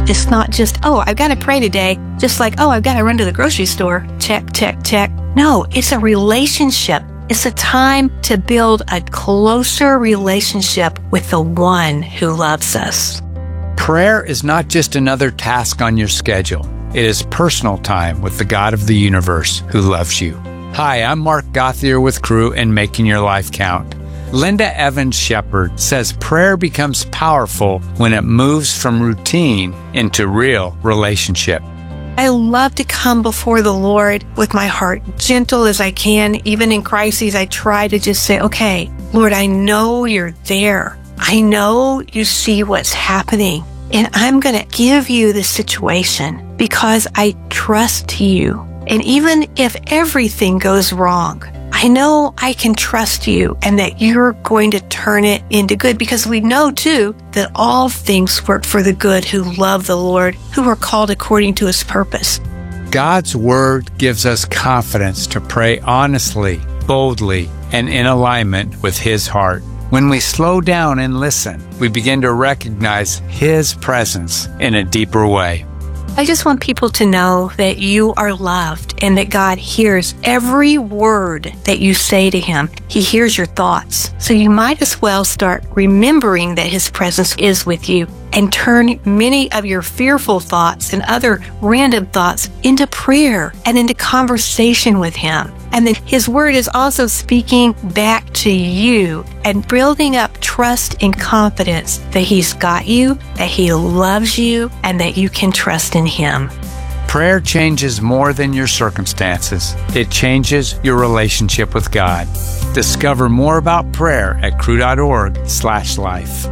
It's not just, oh, I've got to pray today. Just like, oh, I've got to run to the grocery store. Check, check, check. No, it's a relationship. It's a time to build a closer relationship with the one who loves us. Prayer is not just another task on your schedule. It is personal time with the God of the universe who loves you. Hi, I'm Mark Gauthier with Cru and Making Your Life Count. Linda Evans Shepherd says prayer becomes powerful when it moves from routine into real relationship. I love to come before the Lord with my heart gentle as I can. Even in crises, I try to just say, okay, Lord, I know you're there. I know you see what's happening. And I'm going to give you the situation because I trust you. And even if everything goes wrong, I know I can trust you and that you're going to turn it into good, because we know too that all things work for the good who love the Lord, who are called according to his purpose. God's word gives us confidence to pray honestly, boldly, and in alignment with his heart. When we slow down and listen, we begin to recognize his presence in a deeper way. I just want people to know that you are loved and that God hears every word that you say to him. He hears your thoughts. So you might as well start remembering that his presence is with you and turn many of your fearful thoughts and other random thoughts into prayer and into conversation with him. And then his word is also speaking back to you and building up trust and confidence that he's got you, that he loves you, and that you can trust in him. Prayer changes more than your circumstances. It changes your relationship with God. Discover more about prayer at cru.org/life.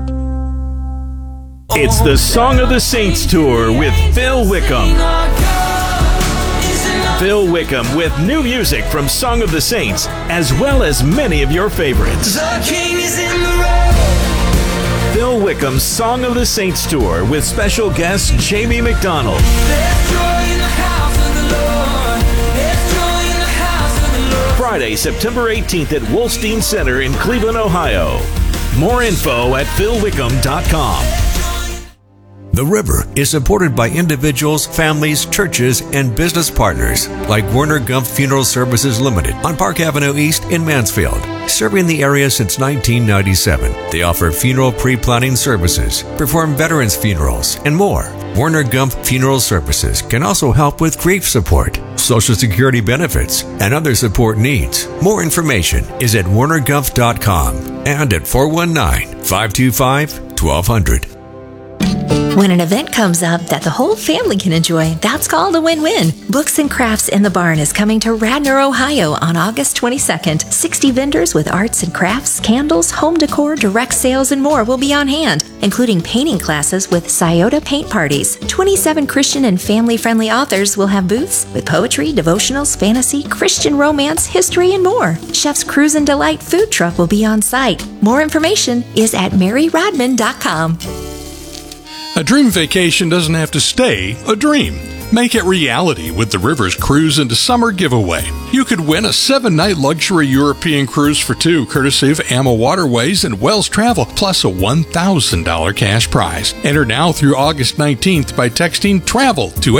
It's the Song of the Saints Tour with Phil Wickham. Phil Wickham with new music from Song of the Saints, as well as many of your favorites. Phil Wickham's Song of the Saints Tour with special guest Jamie McDonald. Friday, September 18th at Wolstein Center in Cleveland, Ohio. More info at philwickham.com. The River is supported by individuals, families, churches, and business partners like Werner Gumpf Funeral Services Limited on Park Avenue East in Mansfield. Serving the area since 1997, they offer funeral pre-planning services, perform veterans funerals, and more. Werner Gumpf Funeral Services can also help with grief support, Social Security benefits, and other support needs. More information is at wernergumpf.com and at 419-525-1200. When an event comes up that the whole family can enjoy, that's called a win-win. Books and Crafts in the Barn is coming to Radnor, Ohio on August 22nd. 60 vendors with arts and crafts, candles, home decor, direct sales, and more will be on hand, including painting classes with Scioto paint parties. 27 Christian and family-friendly authors will have booths with poetry, devotionals, fantasy, Christian romance, history, and more. Chef's Cruise and Delight food truck will be on site. More information is at maryrodman.com. A dream vacation doesn't have to stay a dream. Make it reality with the Rivers Cruise into Summer giveaway. You could win a 7-night luxury European cruise for two, courtesy of AMA Waterways and Wells Travel, plus a $1,000 cash prize. Enter now through August 19th by texting TRAVEL to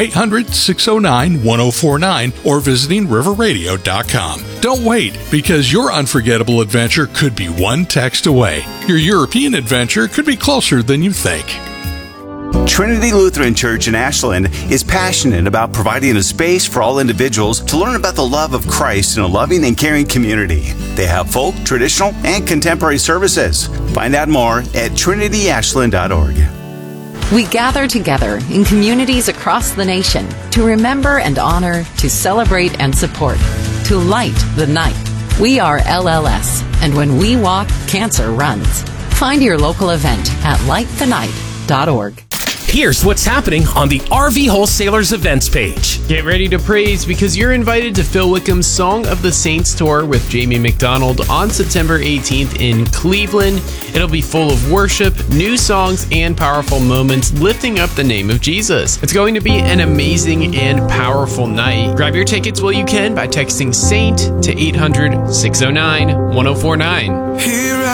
800-609-1049 or visiting riverradio.com. Don't wait, because your unforgettable adventure could be one text away. Your European adventure could be closer than you think. Trinity Lutheran Church in Ashland is passionate about providing a space for all individuals to learn about the love of Christ in a loving and caring community. They have folk, traditional, and contemporary services. Find out more at trinityashland.org. We gather together in communities across the nation to remember and honor, to celebrate and support, to light the night. We are LLS, and when we walk, cancer runs. Find your local event at lightthenight.org. Here's what's happening on the RV Wholesalers events page. Get ready to praise, because you're invited to Phil Wickham's Song of the Saints Tour with Jamie McDonald on September 18th in Cleveland. It'll be full of worship, new songs, and powerful moments lifting up the name of Jesus. It's going to be an amazing and powerful night. Grab your tickets while you can by texting SAINT to 800-609-1049.